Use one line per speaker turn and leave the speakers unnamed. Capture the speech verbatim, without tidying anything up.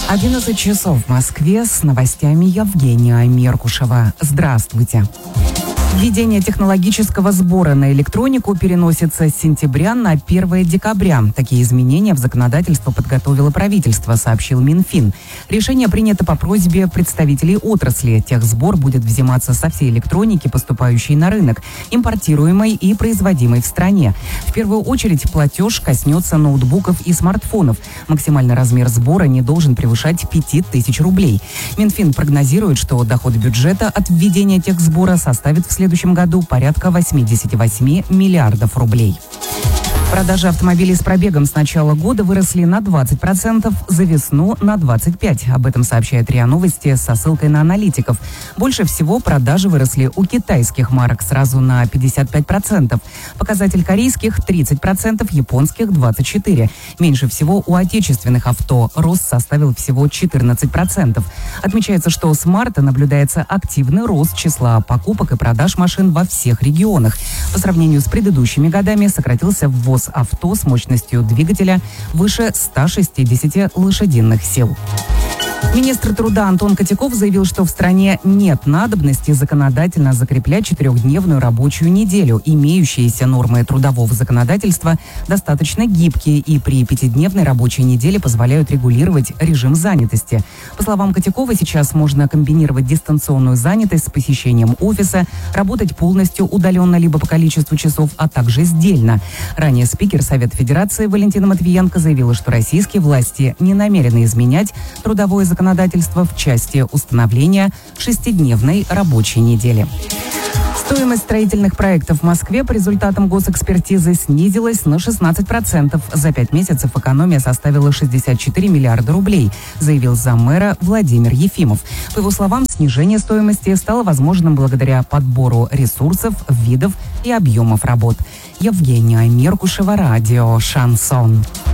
одиннадцать часов в Москве, с новостями Евгения Меркушева. Здравствуйте. Введение технологического сбора на электронику переносится с сентября на первое декабря. Такие изменения в законодательство подготовило правительство, сообщил Минфин. Решение принято по просьбе представителей отрасли. Техсбор будет взиматься со всей электроники, поступающей на рынок, импортируемой и производимой в стране. В первую очередь платеж коснется ноутбуков и смартфонов. Максимальный размер сбора не должен превышать пять тысяч рублей. Минфин прогнозирует, что доход бюджета от введения техсбора составит в следующем В следующем году порядка восемьдесят восемь миллиардов рублей. Продажи автомобилей с пробегом с начала года выросли на двадцать процентов, за весну на двадцать пять процентов. Об этом сообщает РИА Новости со ссылкой на аналитиков. Больше всего продажи выросли у китайских марок сразу на пятьдесят пять процентов. Показатель корейских – тридцать процентов, японских – двадцать четыре процента. Меньше всего у отечественных авто. Рост составил всего четырнадцать процентов. Отмечается, что с марта наблюдается активный рост числа покупок и продаж машин во всех регионах. По сравнению с предыдущими годами сократился ввоз авто с мощностью двигателя выше ста шестидесяти лошадиных сил. Министр труда Антон Котяков заявил, что в стране нет надобности законодательно закреплять четырехдневную рабочую неделю. Имеющиеся нормы трудового законодательства достаточно гибкие и при пятидневной рабочей неделе позволяют регулировать режим занятости. По словам Котякова, сейчас можно комбинировать дистанционную занятость с посещением офиса, работать полностью удаленно либо по количеству часов, а также сдельно. Ранее спикер Совета Федерации Валентина Матвиенко заявила, что российские власти не намерены изменять трудовое законодательство в части установления шестидневной рабочей недели. Стоимость строительных проектов в Москве по результатам госэкспертизы снизилась на шестнадцать процентов. За пять месяцев экономия составила шестьдесят четыре миллиарда рублей, заявил заммэра Владимир Ефимов. По его словам, снижение стоимости стало возможным благодаря подбору ресурсов, видов и объемов работ. Евгения Меркушева, радио «Шансон».